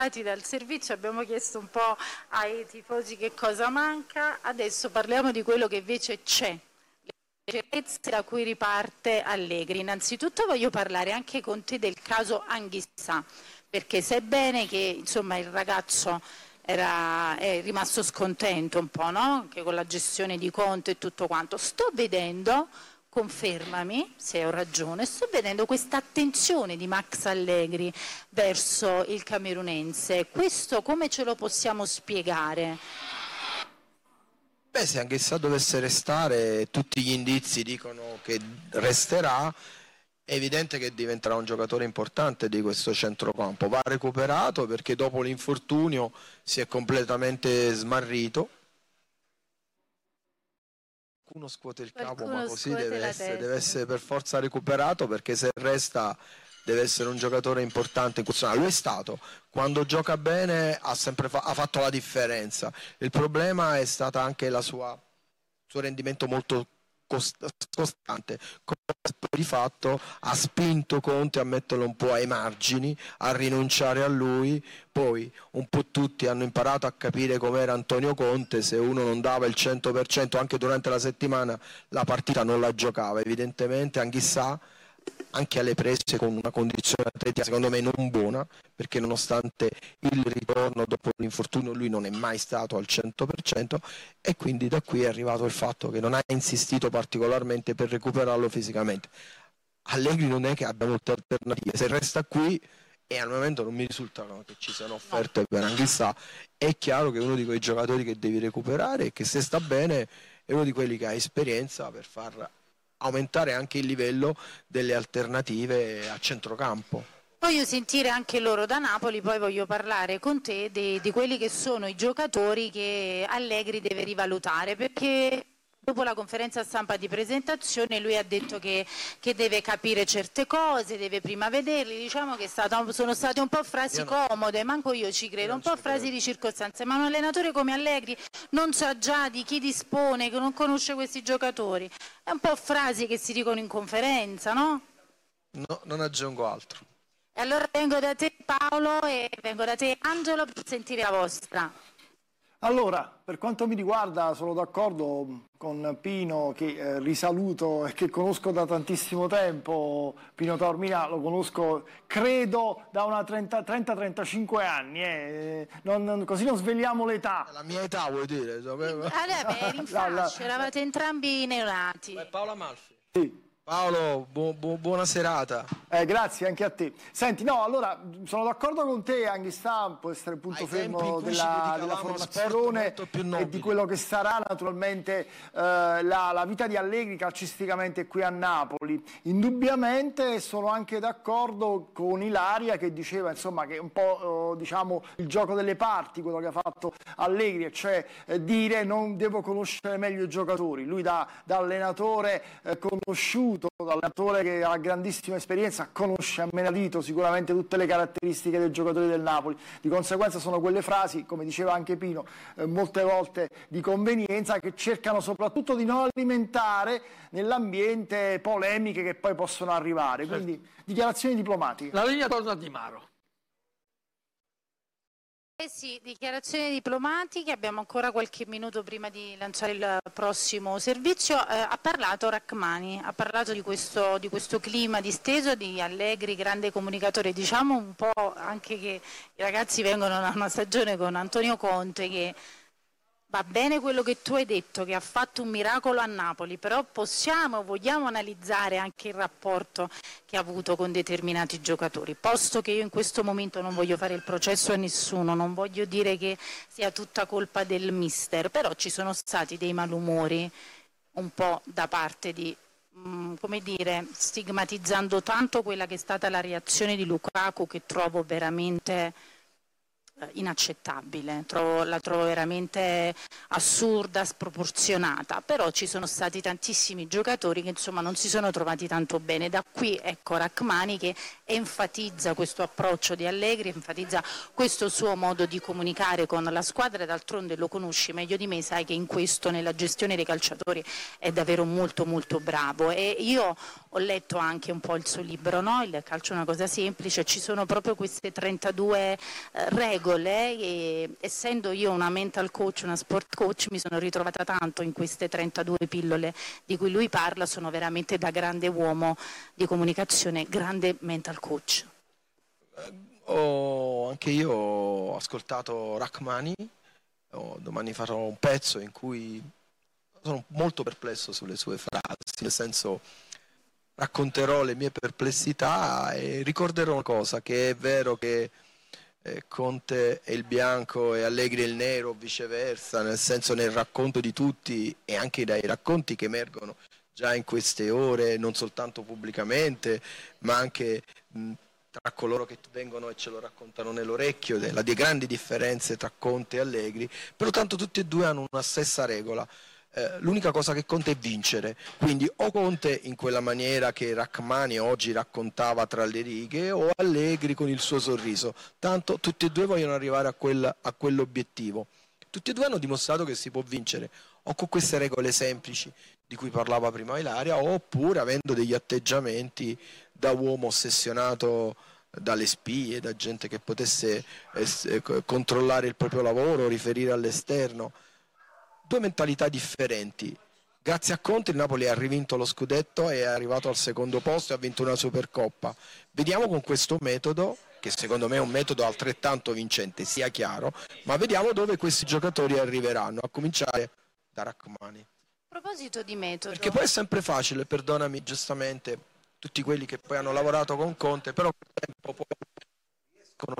dal servizio, abbiamo chiesto un po' ai tifosi che cosa manca, adesso parliamo di quello che invece c'è, le certezze da cui riparte Allegri. Innanzitutto voglio parlare anche con te del caso Anghissà, perché sai bene che insomma il ragazzo è rimasto scontento un po', no? Anche con la gestione di Conte e tutto quanto. Sto vedendo, confermami se ho ragione, sto vedendo questa attenzione di Max Allegri verso il camerunense. Questo come ce lo possiamo spiegare? Beh, se Anghissà dovesse restare, tutti gli indizi dicono che resterà, è evidente che diventerà un giocatore importante di questo centrocampo. Va recuperato perché dopo l'infortunio si è completamente smarrito. Qualcuno scuote il capo, ma così deve essere per forza recuperato, perché se resta deve essere un giocatore importante in questo. Lo è stato, quando gioca bene ha sempre ha fatto la differenza. Il problema è stata anche il suo rendimento molto costante. Di fatto ha spinto Conte a metterlo un po' ai margini, a rinunciare a lui. Poi un po' tutti hanno imparato a capire com'era Antonio Conte: se uno non dava il 100% anche durante la settimana, la partita non la giocava. Evidentemente Anghissà, anche alle prese, con una condizione atletica secondo me non buona, perché nonostante il ritorno dopo l'infortunio lui non è mai stato al 100%, e quindi da qui è arrivato il fatto che non ha insistito particolarmente per recuperarlo fisicamente. Allegri non è che abbia molte alternative, se resta qui, e al momento non mi risultano che ci siano offerte per Anghissà, è chiaro che è uno di quei giocatori che devi recuperare e che, se sta bene, è uno di quelli che ha esperienza per far aumentare anche il livello delle alternative a centrocampo. Voglio sentire anche loro da Napoli, poi voglio parlare con te di quelli che sono i giocatori che Allegri deve rivalutare, perché dopo la conferenza stampa di presentazione lui ha detto che deve capire certe cose, deve prima vederli. Diciamo che sono state un po' frasi comode, manco io ci credo, un po' frasi di circostanze, ma un allenatore come Allegri non sa già di chi dispone, che non conosce questi giocatori. È un po' frasi che si dicono in conferenza, no? No, non aggiungo altro. E allora vengo da te Paolo e vengo da te Angelo per sentire la vostra. Allora, per quanto mi riguarda sono d'accordo con Pino, che risaluto e che conosco da tantissimo tempo. Pino Taormina lo conosco, credo, da una 30-35 anni. Così non svegliamo l'età. La mia età vuoi dire? Eri in fascia, eravate entrambi neonati. Paolo Amalfi. Sì. Paolo, buona serata. Grazie anche a te. Senti, no, allora sono d'accordo con te, Anghissà può essere il punto fermo della formazione e di quello che sarà naturalmente la vita di Allegri calcisticamente qui a Napoli. Indubbiamente sono anche d'accordo con Ilaria, che diceva insomma che è un po' diciamo il gioco delle parti quello che ha fatto Allegri, cioè dire non devo conoscere meglio i giocatori. Lui da allenatore conosciuto, dall'allenatore che ha grandissima esperienza, conosce a menadito sicuramente tutte le caratteristiche dei giocatori del Napoli. Di conseguenza sono quelle frasi, come diceva anche Pino, molte volte di convenienza, che cercano soprattutto di non alimentare nell'ambiente polemiche che poi possono arrivare. Certo. Quindi dichiarazioni diplomatiche. La linea torna a Di Maro. Sì, dichiarazioni diplomatiche, abbiamo ancora qualche minuto prima di lanciare il prossimo servizio. Ha parlato Rachmani, ha parlato di questo clima disteso di Allegri, grande comunicatore. Diciamo un po' anche che i ragazzi vengono da una stagione con Antonio Conte, che va bene quello che tu hai detto, che ha fatto un miracolo a Napoli, però vogliamo analizzare anche il rapporto che ha avuto con determinati giocatori, posto che io in questo momento non voglio fare il processo a nessuno, non voglio dire che sia tutta colpa del mister, però ci sono stati dei malumori un po' da parte di, come dire, stigmatizzando tanto quella che è stata la reazione di Lukaku, che trovo veramente inaccettabile, la trovo veramente assurda, sproporzionata, però ci sono stati tantissimi giocatori che insomma non si sono trovati tanto bene. Da qui ecco Rachmani che enfatizza questo approccio di Allegri, enfatizza questo suo modo di comunicare con la squadra, d'altronde lo conosci meglio di me, sai che in questo, nella gestione dei calciatori, è davvero molto molto bravo. E io ho letto anche un po' il suo libro, no? Il calcio è una cosa semplice, ci sono proprio queste 32 regole e essendo io una mental coach, una sport coach, mi sono ritrovata tanto in queste 32 pillole di cui lui parla, sono veramente da grande uomo di comunicazione, grande mental coach. Anche io ho ascoltato Rachmani, domani farò un pezzo in cui sono molto perplesso sulle sue frasi, nel senso racconterò le mie perplessità e ricorderò una cosa, che è vero che Conte è il bianco e Allegri è il nero, o viceversa, nel senso nel racconto di tutti e anche dai racconti che emergono già in queste ore, non soltanto pubblicamente, ma anche tra coloro che vengono e ce lo raccontano nell'orecchio, delle grandi differenze tra Conte e Allegri, però tanto tutti e due hanno una stessa regola. L'unica cosa che conta è vincere, quindi o Conte in quella maniera che Rachmani oggi raccontava tra le righe o Allegri con il suo sorriso, tanto tutti e due vogliono arrivare a quell'obiettivo. Tutti e due hanno dimostrato che si può vincere o con queste regole semplici di cui parlava prima Ilaria, oppure avendo degli atteggiamenti da uomo ossessionato dalle spie, da gente che potesse controllare il proprio lavoro, riferire all'esterno. Due mentalità differenti. Grazie a Conte il Napoli ha rivinto lo scudetto, è arrivato al secondo posto e ha vinto una Supercoppa. Vediamo con questo metodo, che secondo me è un metodo altrettanto vincente, sia chiaro, ma vediamo dove questi giocatori arriveranno, a cominciare da Rachmani. A proposito di metodo... Perché poi è sempre facile, perdonami, giustamente, tutti quelli che poi hanno lavorato con Conte, però col tempo poi riescono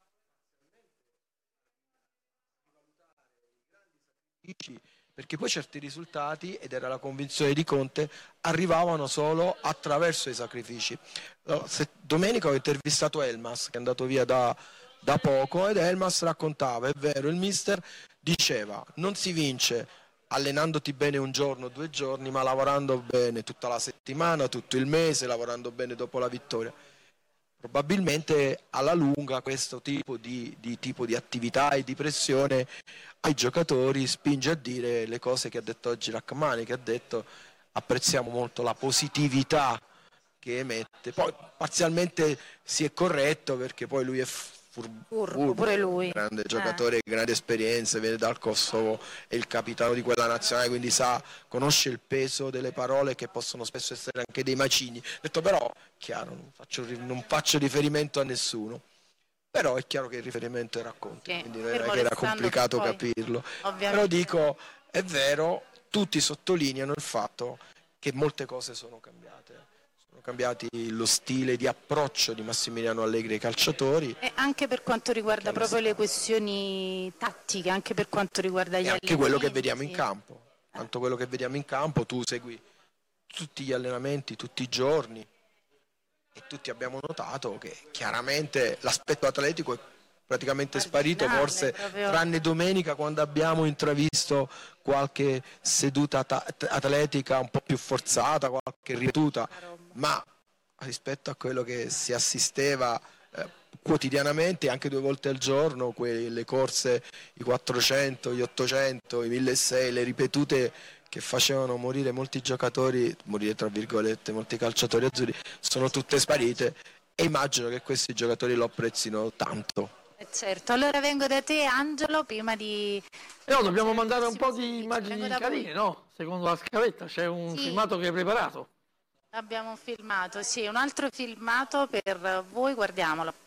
perché poi certi risultati, ed era la convinzione di Conte, arrivavano solo attraverso i sacrifici. Domenica ho intervistato Elmas, che è andato via da poco, ed Elmas raccontava, è vero, il mister diceva non si vince allenandoti bene un giorno, 2 giorni, ma lavorando bene tutta la settimana, tutto il mese, lavorando bene dopo la vittoria. Probabilmente alla lunga questo tipo di attività e di pressione ai giocatori spinge a dire le cose che ha detto oggi Rachmani, che ha detto apprezziamo molto la positività che emette. Poi parzialmente si è corretto perché poi lui è furbo, pure lui. Grande giocatore, grande esperienza, viene dal Kosovo, è il capitano di quella nazionale, quindi conosce il peso delle parole che possono spesso essere anche dei macigni. Ho detto però, chiaro, non faccio riferimento a nessuno. Però è chiaro che il riferimento era Conte, quindi non era che era complicato capirlo. Ovviamente. Però dico, è vero, tutti sottolineano il fatto che molte cose sono cambiate. Sono cambiati lo stile di approccio di Massimiliano Allegri ai calciatori. E anche per quanto riguarda proprio le questioni tattiche, anche per quanto riguarda gli allenamenti. Anche quello che vediamo in campo. Tanto quello che vediamo in campo, tu segui tutti gli allenamenti, tutti i giorni. E tutti abbiamo notato che chiaramente l'aspetto atletico è praticamente sparito, forse tranne domenica quando abbiamo intravisto qualche seduta atletica un po' più forzata, qualche ripetuta, ma rispetto a quello che si assisteva quotidianamente, anche 2 volte al giorno, quelle corse, i 400, gli 800, i 1600, le ripetute che facevano morire molti giocatori, morire tra virgolette, molti calciatori azzurri, sono tutte sparite e immagino che questi giocatori lo apprezzino tanto. Certo, allora vengo da te Angelo, prima di... dobbiamo mandare un po' di immagini carine, no? Secondo la scaletta c'è un filmato che hai preparato. Abbiamo filmato, sì, un altro filmato per voi, guardiamolo.